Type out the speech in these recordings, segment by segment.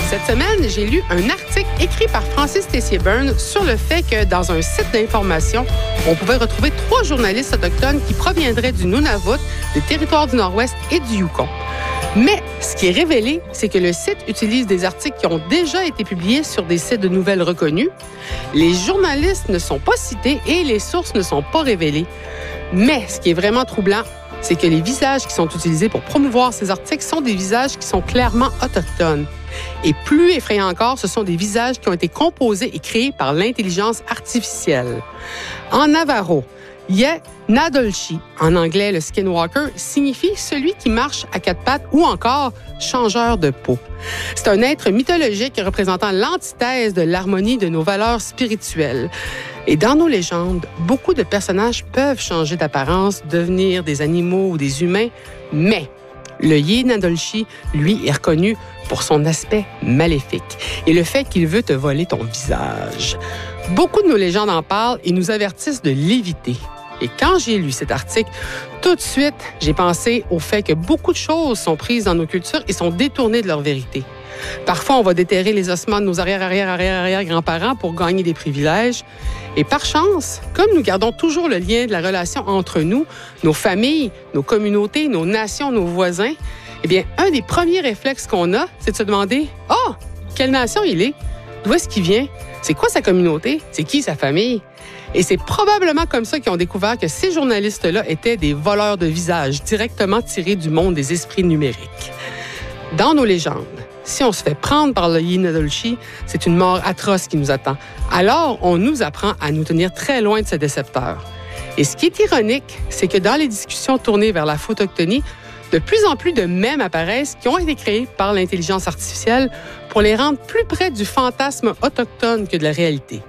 Cette semaine, j'ai lu un article écrit par Francis Tessier-Burns sur le fait que dans un site d'information, on pouvait retrouver 3 journalistes autochtones qui proviendraient du Nunavut, des territoires du Nord-Ouest et du Yukon. Mais ce qui est révélé, c'est que le site utilise des articles qui ont déjà été publiés sur des sites de nouvelles reconnus. Les journalistes ne sont pas cités et les sources ne sont pas révélées. Mais ce qui est vraiment troublant, c'est que les visages qui sont utilisés pour promouvoir ces articles sont des visages qui sont clairement autochtones. Et plus effrayant encore, ce sont des visages qui ont été composés et créés par l'intelligence artificielle. En Navajo, Ye Nadolchi, en anglais le skinwalker, signifie celui qui marche à 4 pattes ou encore changeur de peau. C'est un être mythologique représentant l'antithèse de l'harmonie de nos valeurs spirituelles. Et dans nos légendes, beaucoup de personnages peuvent changer d'apparence, devenir des animaux ou des humains, mais le Ye Nadolchi, lui, est reconnu pour son aspect maléfique et le fait qu'il veut te voler ton visage. Beaucoup de nos légendes en parlent et nous avertissent de l'éviter. Et quand j'ai lu cet article, tout de suite, j'ai pensé au fait que beaucoup de choses sont prises dans nos cultures et sont détournées de leur vérité. Parfois, on va déterrer les ossements de nos arrière-grands-parents pour gagner des privilèges. Et par chance, comme nous gardons toujours le lien de la relation entre nous, nos familles, nos communautés, nos nations, nos voisins, eh bien, un des premiers réflexes qu'on a, c'est de se demander « Oh, quelle nation il est? D'où est-ce qu'il vient? C'est quoi sa communauté? C'est qui sa famille? » Et c'est probablement comme ça qu'ils ont découvert que ces journalistes-là étaient des voleurs de visages directement tirés du monde des esprits numériques. Dans nos légendes, si on se fait prendre par le Ye Nadolchi, c'est une mort atroce qui nous attend. Alors, on nous apprend à nous tenir très loin de ces décepteurs. Et ce qui est ironique, c'est que dans les discussions tournées vers la photoctonie, de plus en plus de mèmes apparaissent qui ont été créés par l'intelligence artificielle pour les rendre plus près du fantasme autochtone que de la réalité.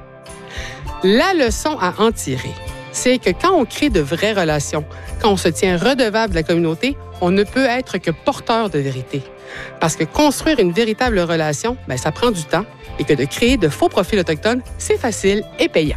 La leçon à en tirer, c'est que quand on crée de vraies relations, quand on se tient redevable de la communauté, on ne peut être que porteur de vérité. Parce que construire une véritable relation, ça prend du temps et que de créer de faux profils autochtones, c'est facile et payant.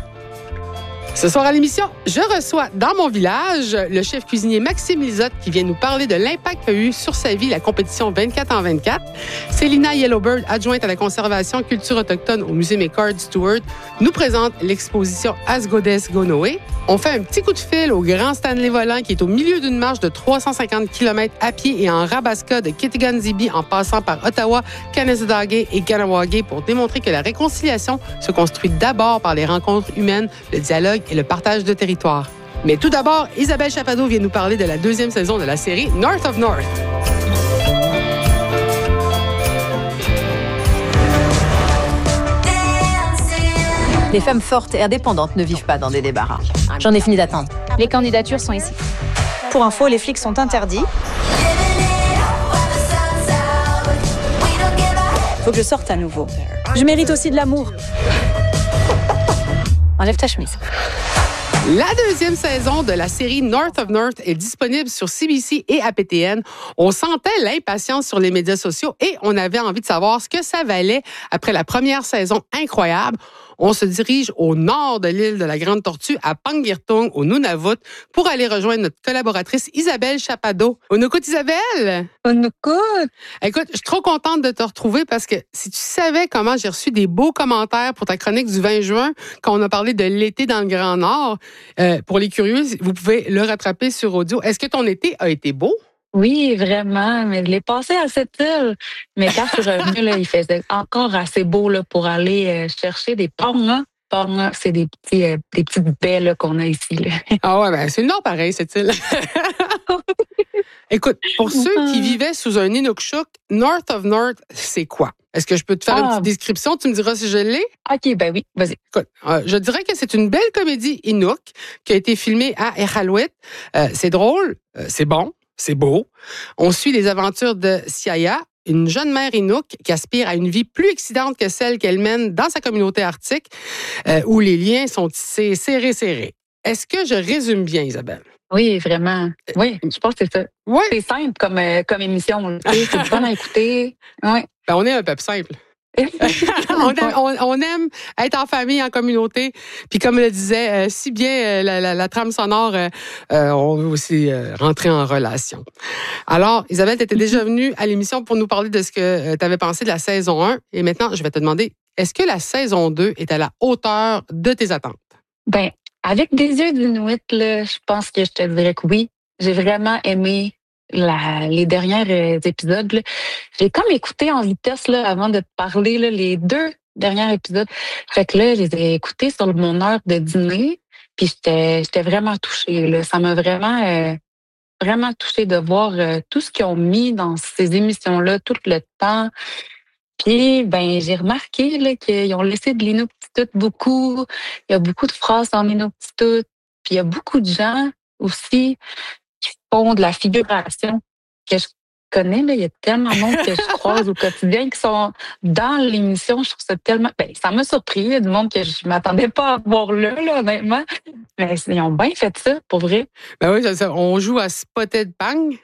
Ce soir à l'émission, je reçois dans mon village le chef cuisinier Maxime Lizotte qui vient nous parler de l'impact qu'a eu sur sa vie la compétition 24 en 24. Célina Yellowbird, adjointe à la conservation culture autochtone au musée McCord Stewart, nous présente l'exposition Asgodes Gonoé. On fait un petit coup de fil au Grand Stanley Volant qui est au milieu d'une marche de 350 km à pied et en Rabasca de Kitigan-Zibi en passant par Ottawa, Kanesatake et Kahnawake pour démontrer que la réconciliation se construit d'abord par les rencontres humaines, le dialogue et le partage de territoire. Mais tout d'abord, Isabelle Chappado vient nous parler de la 2e saison de la série North of North. Les femmes fortes et indépendantes ne vivent pas dans des débarras. J'en ai fini d'attendre. Les candidatures sont ici. Pour info, les flics sont interdits. Faut que je sorte à nouveau. Je mérite aussi de l'amour. Enlève ta chemise. La 2e saison de la série North of North est disponible sur CBC et APTN. On sentait l'impatience sur les médias sociaux et on avait envie de savoir ce que ça valait après la première saison incroyable. On se dirige au nord de l'île de la Grande Tortue, à Pangirtung, au Nunavut, pour aller rejoindre notre collaboratrice Isabelle Chappado. On écoute Isabelle? On écoute. Écoute, je suis trop contente de te retrouver parce que si tu savais comment j'ai reçu des beaux commentaires pour ta chronique du 20 juin, quand on a parlé de l'été dans le Grand Nord, pour les curieux, vous pouvez le rattraper sur audio. Est-ce que ton été a été beau? Oui, vraiment, mais je l'ai passé à cette île. Mais quand je suis revenue, là, il faisait encore assez beau là, pour aller chercher des pongs. Pongs, c'est des petites baies là, qu'on a ici. Là. Ah ouais, c'est le nord pareil, cette île. Écoute, pour ceux qui vivaient sous un Inukshuk, North of North, c'est quoi? Est-ce que je peux te faire une petite description? Tu me diras si je l'ai? OK, ben oui, vas-y. Écoute, je dirais que c'est une belle comédie Inuk qui a été filmée à Iqaluit. C'est drôle, c'est bon. C'est beau. On suit les aventures de Siaya, une jeune mère Inuk qui aspire à une vie plus excitante que celle qu'elle mène dans sa communauté arctique, où les liens sont tissés serrés. Est-ce que je résume bien, Isabelle? Oui, vraiment. Oui, je pense que c'est ça. Ouais. C'est simple comme émission. C'est bon à écouter. Ouais. Ben, on est un peuple simple. On aime être en famille, en communauté. Puis comme le disait si bien la trame sonore, on veut aussi rentrer en relation. Alors, Isabelle, tu étais déjà venue à l'émission pour nous parler de ce que tu avais pensé de la saison 1. Et maintenant, je vais te demander, est-ce que la saison 2 est à la hauteur de tes attentes? Ben, avec des yeux d'Inuit, là, je pense que je te dirais que oui. J'ai vraiment aimé les derniers épisodes. Là. J'ai comme écouté en vitesse là, avant de te parler là, les 2 derniers épisodes. Fait que là, je les ai écoutés sur mon heure de dîner. Puis j'étais vraiment touchée. Là. Ça m'a vraiment touchée de voir tout ce qu'ils ont mis dans ces émissions-là, tout le temps. Puis, ben, j'ai remarqué là, qu'ils ont laissé de l'inaptitude beaucoup. Il y a beaucoup de phrases en inaptitude. Puis, il y a beaucoup de gens aussi qui font de la figuration que je connais. Là. Il y a tellement de monde que je croise au quotidien qui sont dans l'émission. Je trouve ça tellement... Ben, ça m'a surpris. Il y a du monde que je m'attendais pas à voir là, honnêtement. Mais ils ont bien fait ça, pour vrai. Ben oui, on joue à Spotted Bang.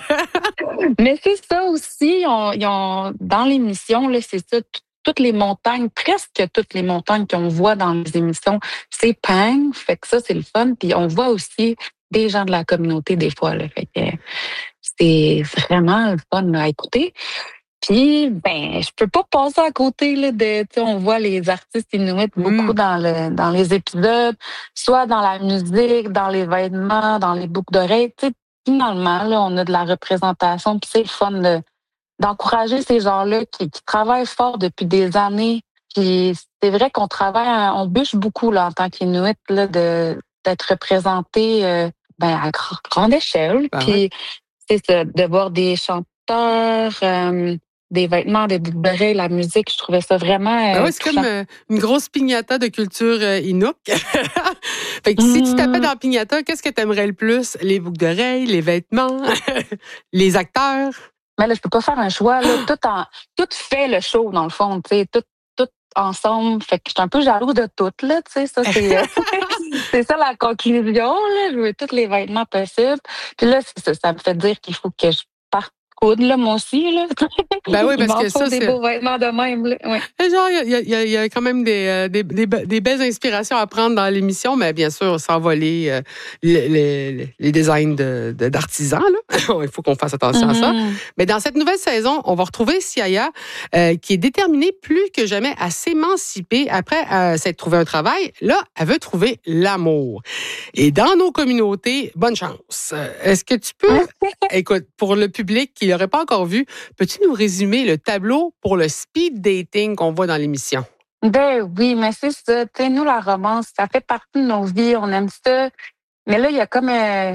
Mais c'est ça aussi, dans l'émission, là, c'est ça, toutes les montagnes, presque toutes les montagnes qu'on voit dans les émissions, c'est Pang, fait que ça, c'est le fun. Puis on voit aussi des gens de la communauté des fois, là, fait que c'est vraiment le fun à écouter. Puis, ben, je peux pas passer à côté là, tu sais, on voit les artistes inuits beaucoup dans les épisodes, soit dans la musique, dans les vêtements, dans les boucles d'oreilles. Tu sais, finalement, là, on a de la représentation, puis c'est le fun d'encourager ces gens-là qui travaillent fort depuis des années. Puis c'est vrai qu'on travaille, on bûche beaucoup là, en tant qu'Inuit, là, d'être représenté ben, à grande échelle. Ben Puis ouais. c'est ça, de voir des chanteurs, des vêtements, des boucles d'oreilles, la musique, je trouvais ça vraiment Ben oui, c'est touchant. comme une grosse piñata de culture Inuk. Fait que si tu tapais dans la piñata, qu'est-ce que tu aimerais le plus? Les boucles d'oreilles, les vêtements, les acteurs? Mais là, je peux pas faire un choix. Là. Tout fait le show, dans le fond, tu sais, tout ensemble. Fait que je suis un peu jalouse de tout, là, tu sais, ça, c'est, c'est ça la conclusion, là. Je veux tous les vêtements possibles. Puis là, c'est ça, ça me fait dire qu'il faut que je parte coudre, là, moi aussi, là. Ben oui, Il parce m'en que faut ça, des c'est... beaux vêtements de même, là. Ouais. Genre, il y a quand même des belles inspirations à prendre dans l'émission, mais bien sûr, sans voler les designs d'artisans. Là. Il faut qu'on fasse attention à ça. Mais dans cette nouvelle saison, on va retrouver Siaya, qui est déterminée plus que jamais à s'émanciper après s'être trouvé un travail. Là, elle veut trouver l'amour. Et dans nos communautés, bonne chance. Est-ce que tu peux, écoute, pour le public qui l'aurait pas encore vu, peux-tu nous résumer le tableau pour le speed dating qu'on voit dans l'émission? Ben oui, mais c'est ça. Tu sais, nous, la romance, ça fait partie de nos vies. On aime ça. Mais là, il y a comme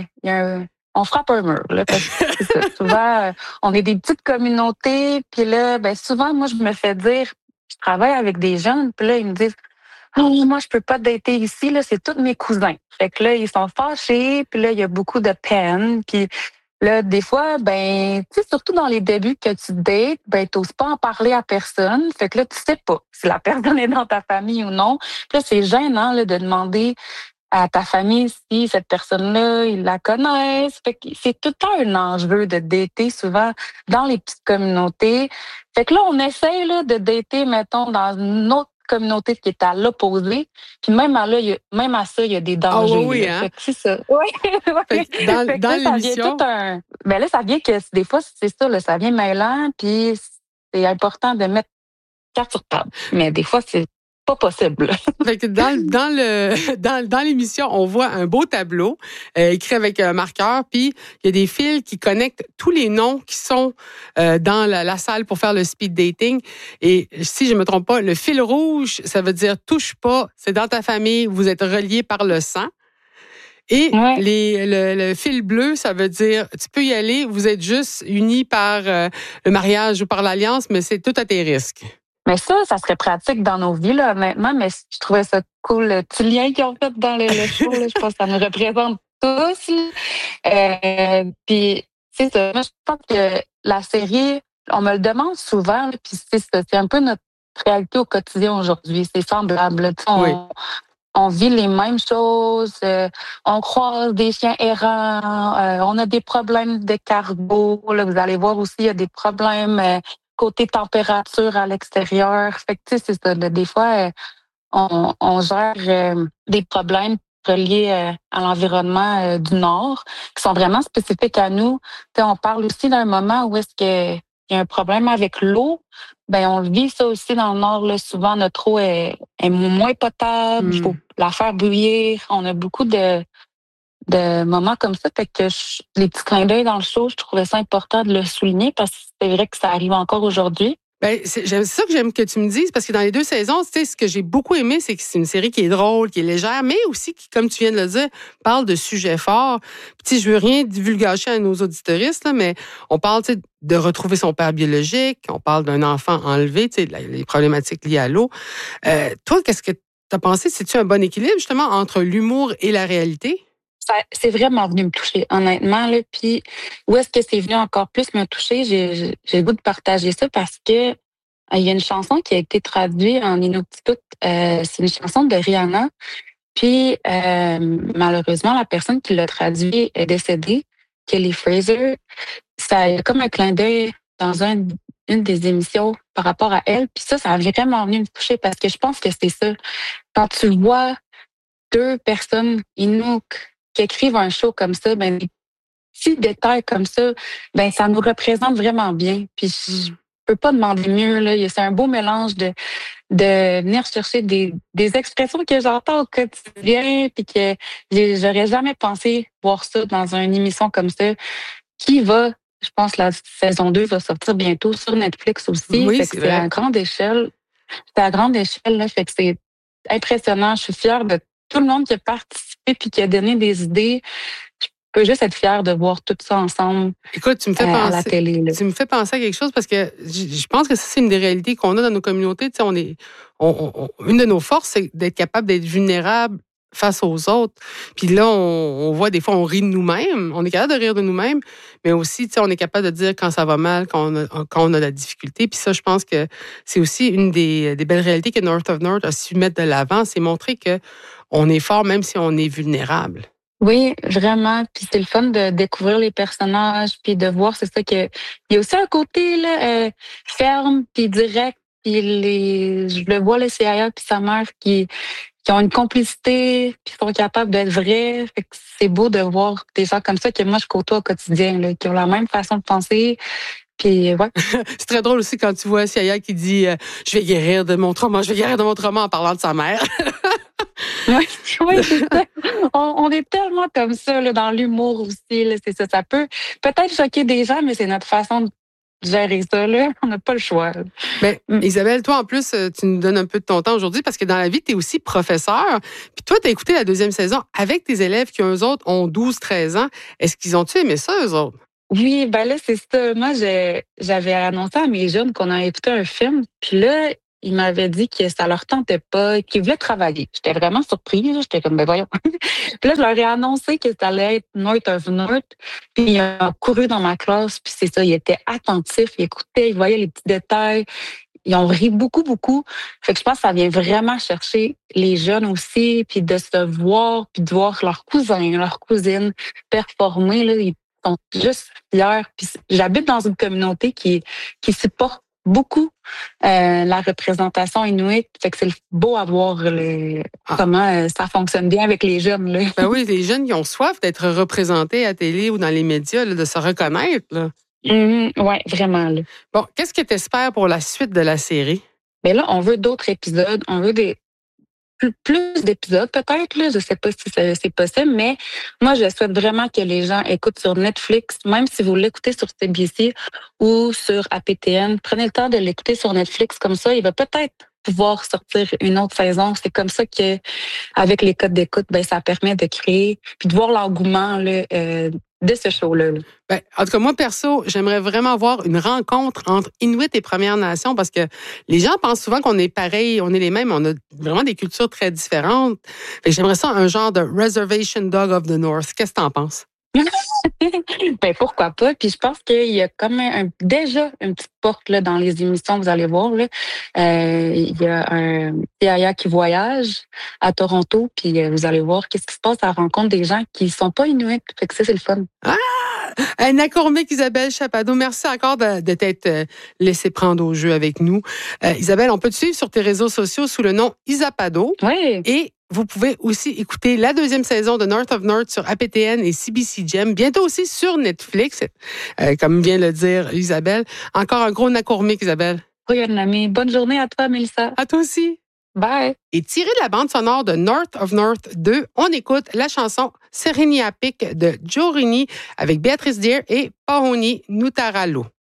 on frappe un mur. Là, parce que c'est ça. Souvent, on est des petites communautés. Puis là, ben souvent, moi, je me fais dire, je travaille avec des jeunes. Puis là, ils me disent, oh, moi, je peux pas dater ici. Là, c'est tous mes cousins. Fait que là, ils sont fâchés. Puis là, il y a beaucoup de peine. Puis là, des fois, ben, tu sais, surtout dans les débuts que tu dates, ben, t'oses pas en parler à personne. Fait que là, tu sais pas si la personne est dans ta famille ou non. Puis là, c'est gênant, là, de demander à ta famille si cette personne-là, ils la connaissent. Fait que c'est tout le temps un enjeu de dater, souvent, dans les petites communautés. Fait que là, on essaie, là, de dater, mettons, dans une autre communauté qui est à l'opposé. Puis même à ça, il y a des Ah dangers. oui, Là. hein? Fait que c'est ça. Oui. Fait que dans Fait que là, ça vient l'émission... tout un... Ben là, ça vient que des fois, c'est ça, là, ça vient mêlant, puis c'est important de mettre carte sur table. Mais des fois, c'est pas possible. Fait que dans l'émission, on voit un beau tableau écrit avec un marqueur, puis il y a des fils qui connectent tous les noms qui sont dans la salle pour faire le speed dating. Et si je me trompe pas, le fil rouge, ça veut dire touche pas, c'est dans ta famille, vous êtes reliés par le sang. Et Ouais. le fil bleu, ça veut dire tu peux y aller, vous êtes juste unis par le mariage ou par l'alliance, mais c'est tout à tes risques. Mais ça serait pratique dans nos vies, là, honnêtement, mais je trouvais ça cool. Le petit lien qu'ils ont fait dans le show, là, je pense que ça nous représente tous. Puis, c'est ça. Moi, je pense que la série, on me le demande souvent, là, puis c'est ça. C'est un peu notre réalité au quotidien aujourd'hui. C'est semblable. Là. Tu sais, Oui. on vit les mêmes choses, on croise des chiens errants, on a des problèmes de cargo. Là, vous allez voir aussi, il y a des problèmes côté température à l'extérieur. Fait que, tu sais, c'est ça. Là, des fois, on gère des problèmes reliés à l'environnement du Nord qui sont vraiment spécifiques à nous. Tu sais, on parle aussi d'un moment où est-ce que il y a un problème avec l'eau. Ben, on le vit ça aussi dans le Nord. Là. Souvent, notre eau est moins potable. Il faut la faire bouillir. On a beaucoup de moments comme ça. Fait que les petits clins d'œil dans le show, je trouvais ça important de le souligner parce que c'est vrai que ça arrive encore aujourd'hui. Ben, c'est ça que j'aime que tu me dises, parce que dans les 2 saisons, tu sais, ce que j'ai beaucoup aimé, c'est que c'est une série qui est drôle, qui est légère, mais aussi qui, comme tu viens de le dire, parle de sujets forts. Puis, je veux rien divulgacher à nos auditeuristes, là, mais on parle, tu sais, de retrouver son père biologique, on parle d'un enfant enlevé, tu sais, les problématiques liées à l'eau. Toi, qu'est-ce que tu as pensé? C'est-tu un bon équilibre, justement, entre l'humour et la réalité? C'est vraiment venu me toucher, honnêtement. Là. Puis, où est-ce que c'est venu encore plus me toucher? J'ai le goût de partager ça parce que il y a une chanson qui a été traduite en Inuktitut. C'est une chanson de Rihanna. Puis, malheureusement, la personne qui l'a traduit est décédée, Kelly Fraser. Ça y a comme un clin d'œil dans une des émissions par rapport à elle. Puis ça a vraiment venu me toucher parce que je pense que c'est ça. Quand tu vois 2 personnes Inuk qui écrivent un show comme ça, ben des petits détails comme ça, ben ça nous représente vraiment bien. Puis je peux pas demander mieux là. C'est un beau mélange de venir chercher des expressions que j'entends au quotidien, puis que j'aurais jamais pensé voir ça dans une émission comme ça, qui va, je pense, la saison 2 va sortir bientôt sur Netflix aussi. Oui, fait que c'est c'est vrai. à grande échelle. C'est à grande échelle, là, fait que c'est impressionnant. Je suis fière de tout le monde qui a participé puis qui a donné des idées. Je peux juste être fière de voir tout ça ensemble Écoute, tu me fais à la penser. télé. Là. Tu me fais penser à quelque chose parce que je pense que ça, c'est une des réalités qu'on a dans nos communautés. Tu sais, une de nos forces, c'est d'être capable d'être vulnérable face aux autres. Puis là, on voit des fois, on rit de nous-mêmes. On est capable de rire de nous-mêmes, mais aussi, tu sais, on est capable de dire quand ça va mal, quand on a de la difficulté. Puis ça, je pense que c'est aussi une des belles réalités que North of North a su mettre de l'avant, c'est montrer que on est fort même si on est vulnérable. Oui, vraiment. Puis c'est le fun de découvrir les personnages, puis de voir, c'est ça que il y a aussi un côté là, ferme, puis direct. Puis je le vois, le CIA puis sa mère qui ont une complicité, puis sont capables d'être vrais. Fait que c'est beau de voir des gens comme ça que moi je côtoie au quotidien, là, qui ont la même façon de penser. Puis ouais. C'est très drôle aussi quand tu vois Sia qui dit je vais guérir de mon trauma, en parlant de sa mère. Oui, c'est ça. On est tellement comme ça là, dans l'humour aussi. Là, c'est ça. Ça peut peut-être choquer des gens, mais c'est notre façon de gérer ça. Là. On n'a pas le choix. Ben, Isabelle, toi, en plus, tu nous donnes un peu de ton temps aujourd'hui parce que dans la vie, tu es aussi professeur. Puis toi, tu as écouté la 2e saison avec tes élèves qui, eux autres, ont 12-13 ans. Est-ce qu'ils ont-tu aimé ça, eux autres? Oui, ben là, c'est ça. Moi, j'avais annoncé à mes jeunes qu'on a écouté un film. Puis là, ils m'avaient dit que ça leur tentait pas, qu'ils voulaient travailler. J'étais vraiment surprise. J'étais comme, ben voyons. Puis là, je leur ai annoncé que ça allait être North of North. Puis ils ont couru dans ma classe. Puis c'est ça, ils étaient attentifs, ils écoutaient, ils voyaient les petits détails. Ils ont ri beaucoup, beaucoup. Fait que je pense que ça vient vraiment chercher les jeunes aussi, puis de se voir, puis de voir leurs cousins, leurs cousines performer. Là, ils sont juste fiers. Puis j'habite dans une communauté qui supporte beaucoup la représentation inuit. Fait que c'est beau à voir comment ça fonctionne bien avec les jeunes. Là. Ben oui, les jeunes qui ont soif d'être représentés à télé ou dans les médias, là, de se reconnaître. Là. Oui, vraiment. Là. Bon, qu'est-ce que tu espères pour la suite de la série? Mais là, on veut d'autres épisodes. On veut plus d'épisodes peut-être, là. Je sais pas si c'est possible, mais moi, je souhaite vraiment que les gens écoutent sur Netflix, même si vous l'écoutez sur CBC ou sur APTN. Prenez le temps de l'écouter sur Netflix, comme ça, il va peut-être pouvoir sortir une autre saison. C'est comme ça que, avec les codes d'écoute, ben ça permet de créer puis de voir l'engouement là, de ce show-là. Là. Ben, en tout cas, moi, perso, j'aimerais vraiment voir une rencontre entre Inuit et Premières Nations parce que les gens pensent souvent qu'on est pareil, on est les mêmes, on a vraiment des cultures très différentes. Fait que j'aimerais ça un genre de Reservation Dog of the North. Qu'est-ce que t'en penses? Ben pourquoi pas? Puis je pense qu'il y a comme déjà une petite porte là, dans les émissions, vous allez voir. Là. Il y a un CIA qui voyage à Toronto, puis vous allez voir qu'est-ce qui se passe à la rencontre des gens qui sont pas inuits. Fait que ça, c'est le fun. Ah! McCormick, Isabelle Chappado, merci encore de t'être laissé prendre au jeu avec nous. Isabelle, on peut te suivre sur tes réseaux sociaux sous le nom Isapado. Oui. Et vous pouvez aussi écouter la 2e saison de North of North sur APTN et CBC Gem, bientôt aussi sur Netflix, comme vient le dire Isabelle. Encore un gros McCormick, Isabelle. Oui, un ami. Bonne journée à toi, Mélissa. À toi aussi. Bye. Et tiré de la bande sonore de North of North 2, on écoute la chanson Sereniapik de Joe Rini avec Béatrice Deer et Pahoni Nutaralo.